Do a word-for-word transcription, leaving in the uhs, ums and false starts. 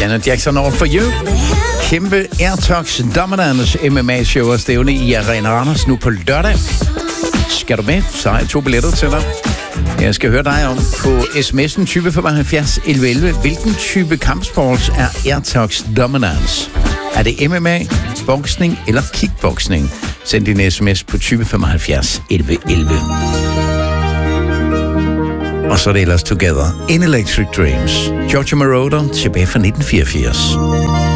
Janet Jackson All For You. Kæmpe Airtox Dominance M M A-show og stævne i Arena Randers nu på lørdag. Skal du med, så har jeg to billetter til dig. Jeg skal høre dig om på sms'en tyve femoghalvfjerds elleve elleve. Hvilken type kampsport er Airtox Dominance? Er det M M A, boksning eller kickboksning? Send din sms på tyve femoghalvfjerds elleve elleve. Og så er det ellers Together in Electric Dreams. Giorgio Moroder tilbage fra nitten fireogfirs.